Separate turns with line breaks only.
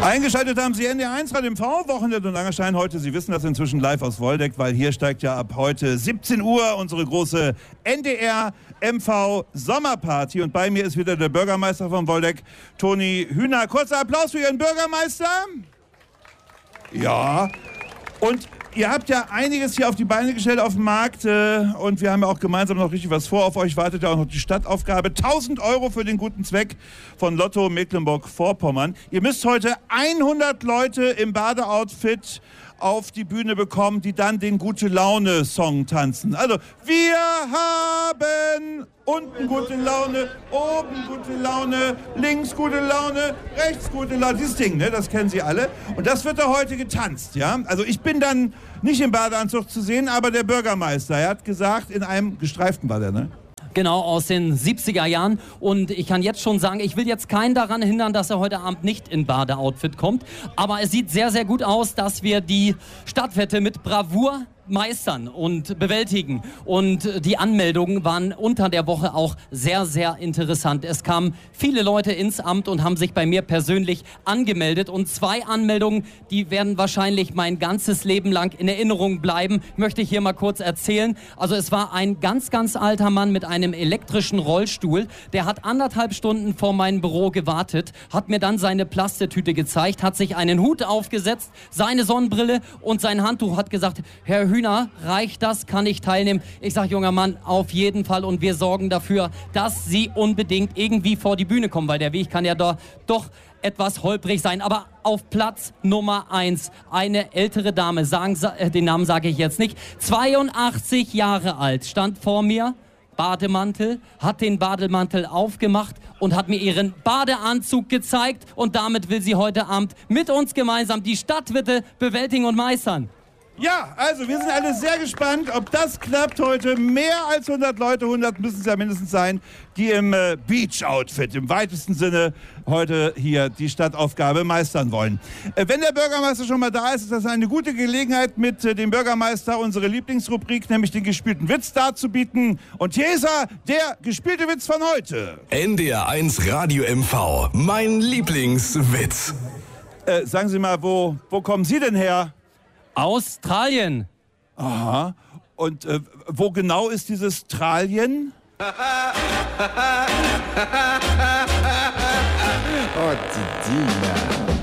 Eingeschaltet haben Sie NDR1 Radio MV, Wochenende und Langerstein. Heute, Sie wissen das inzwischen live aus Woldeck, weil hier steigt ja ab heute 17 Uhr unsere große NDR MV Sommerparty. Und bei mir ist wieder der Bürgermeister von Woldeck, Toni Hühner. Kurzer Applaus für Ihren Bürgermeister. Ja, und ihr habt ja einiges hier auf die Beine gestellt auf dem Markt und wir haben ja auch gemeinsam noch richtig was vor. Auf euch wartet ja auch noch die Stadtaufgabe. 1.000 € für den guten Zweck von Lotto Mecklenburg-Vorpommern. Ihr müsst heute 100 Leute im Badeoutfit auf die Bühne bekommen, die dann den Gute-Laune-Song tanzen. Also, wir haben unten gute Laune, oben gute Laune, links gute Laune, rechts gute Laune. Dieses Ding, ne, das kennen Sie alle. Und das wird da heute getanzt, ja. Also ich bin dann nicht im Badeanzug zu sehen, aber der Bürgermeister, er hat gesagt, in einem gestreiften war der, ne?
Genau, aus den 70er Jahren. Und ich kann jetzt schon sagen, ich will jetzt keinen daran hindern, dass er heute Abend nicht in Badeoutfit kommt. Aber es sieht sehr, sehr gut aus, dass wir die Stadtwette mit Bravour meistern und bewältigen. Und die Anmeldungen waren unter der Woche auch sehr, sehr interessant. Es kamen viele Leute ins Amt und haben sich bei mir persönlich angemeldet. Und 2 Anmeldungen, die werden wahrscheinlich mein ganzes Leben lang in Erinnerung bleiben, möchte ich hier mal kurz erzählen. Also es war ein ganz, ganz alter Mann mit einem elektrischen Rollstuhl. Der hat 1,5 Stunden vor meinem Büro gewartet, hat mir dann seine Plastetüte gezeigt, hat sich einen Hut aufgesetzt, seine Sonnenbrille und sein Handtuch, hat gesagt, Herr Hühner, reicht das? Kann ich teilnehmen? Ich sage, junger Mann, auf jeden Fall, und wir sorgen dafür, dass Sie unbedingt irgendwie vor die Bühne kommen, weil der Weg kann ja da doch etwas holprig sein. Aber auf Platz Nummer 1 eine ältere Dame, den Namen sage ich jetzt nicht, 82 Jahre alt, stand vor mir, Bademantel, hat den Bademantel aufgemacht und hat mir ihren Badeanzug gezeigt, und damit will sie heute Abend mit uns gemeinsam die Stadtwette bewältigen und meistern.
Ja, also wir sind alle sehr gespannt, ob das klappt heute. Mehr als 100 Leute, 100 müssen es ja mindestens sein, die im Beach-Outfit im weitesten Sinne heute hier die Stadtaufgabe meistern wollen. Wenn der Bürgermeister schon mal da ist, ist das eine gute Gelegenheit, mit dem Bürgermeister unsere Lieblingsrubrik, nämlich den gespielten Witz, darzubieten. Und hier ist er, der gespielte Witz von heute.
NDR1 Radio MV, mein Lieblingswitz.
Sagen Sie mal, wo kommen Sie denn her?
Australien.
Aha. Und wo genau ist dieses Australien?
Oh, die Dina.